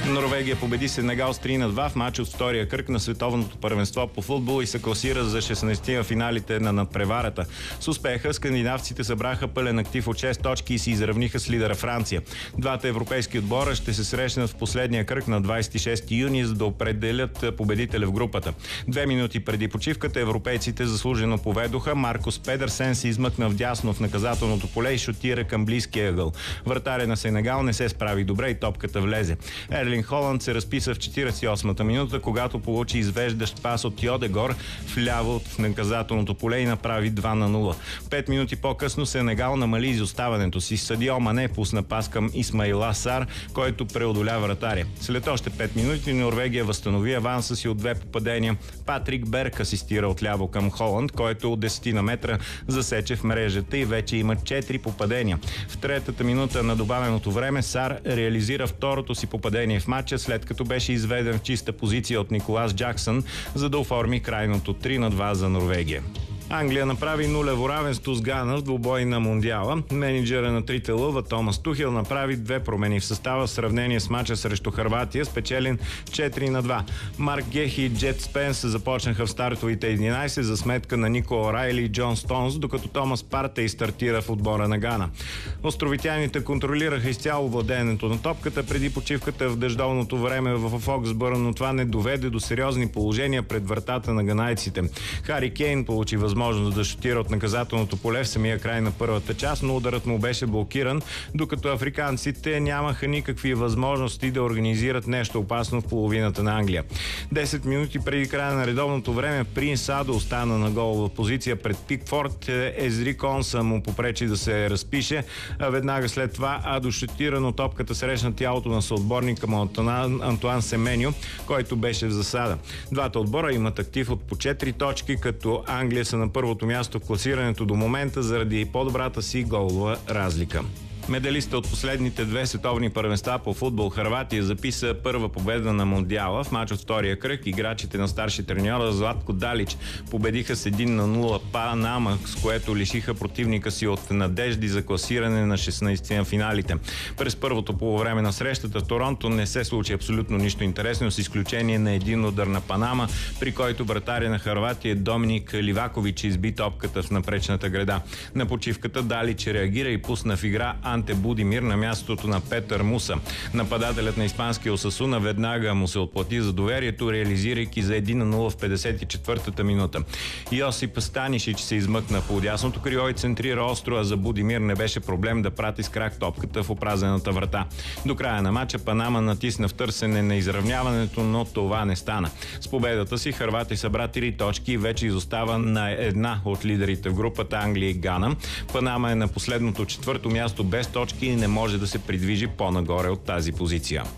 Норвегия победи Сенегал с 3-2 в матч от втория кръг на световното първенство по футбол и се класира за 16-ти в финалите на надпреварата. С успеха скандинавците събраха пълен актив от 6 точки и се изравниха с лидера Франция. Двата европейски отбора ще се срещнат в последния кръг на 26 юни, за да определят победителя в групата. 2 минути преди почивката европейците заслужено поведоха. Маркус Педерсен се измъкна вдясно в наказателното поле и шутира към близкия ъгъл. Вратаря на Сенегал не се справи добре и топката влезе. Ерлинг Холанд се разписа в 48-та минута, когато получи извеждащ пас от Йодегор вляво в наказателното поле и направи 2-0. 5 минути по-късно Сенегал намали изоставането си. Садио Мане пусна пас към Исмаила Сар, който преодоля вратаря. След още 5 минути Норвегия възстанови аванса си от 2 попадения. Патрик Берг асистира отляво към Холанд, който от 10 на метра засече в мрежата и вече има 4 попадения. В третата минута на добавеното време Сар реализира второто си попадение в матча, след като беше изведен в чиста позиция от Николас Джаксън, за да оформи крайното 3-2 за Норвегия. Англия направи нулево равенство с Гана в двубой на Мондиала. Менеджера на трите лъва Томас Тухел направи 2 промени в състава в сравнение с мача срещу Хърватия, спечелен 4-2. Марк Гехи и Джет Спенс започнаха в стартовите 11 за сметка на Нико Райли и Джон Стоунс, докато Томас Партей стартира в отбора на Гана. Островитяните контролираха изцяло владеенето на топката преди почивката в дъждовното време в Фоксбърн, но това не доведе до сериозни положения пред вратата на ганайците. Хари Кейн получи възможност да шутира от наказателното поле в самия край на първата част, но ударът му беше блокиран, докато африканците нямаха никакви възможности да организират нещо опасно в половината на Англия. 10 минути преди края на редовното време Принс Адо остана на голова позиция пред Пикфорд. Езри Конса му попречи да се разпише, а веднага след това Адо шутира, но топката срещна тялото на съотборника му Антуан Семеньо, който беше в засада. Двата отбора имат актив от по 4 точки, като Англия са на първото място в класирането до момента заради по-добрата си голова разлика. Медалиста от последните 2 световни първенства по футбол Хърватия записа първа победа на Мондиала. В мач от втория кръг играчите на старши треньора Златко Далич победиха с 1-0 Панама, с което лишиха противника си от надежди за класиране на 16 на финалите. През първото полувреме на срещата в Торонто не се случи абсолютно нищо интересно, с изключение на един удар на Панама, при който вратаря на Хърватия Доминик Ливакович изби топката в напречната града. На почивката Далич реагира и пусна в игра Анте Будимир на мястото на Петър Муса. Нападателят на испанския Осасуна веднага му се отплати за доверието, реализирайки за 1-0 в 54-та минута. Йосип Станишич се измъкна по дясното крило и центрира остро, а за Будимир не беше проблем да прати с крак топката в опразената врата. До края на матча Панама натисна в търсене на изравняването, но това не стана. С победата си Хърватия събра 3 точки и вече изостава на една от лидерите в групата Англия и Гана. Панама е на последното 4-то място без точки и не може да се придвижи по-нагоре от тази позиция.